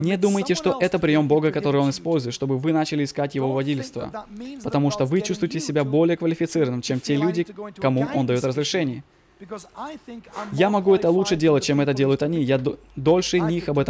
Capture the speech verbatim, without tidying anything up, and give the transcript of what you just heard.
Не думайте, что это прием Бога, который Он использует, чтобы вы начали искать Его водительство, потому что вы чувствуете себя более квалифицированным, чем те люди, кому Он дает разрешение. Я могу это лучше делать, чем это делают они. Я дольше них об этом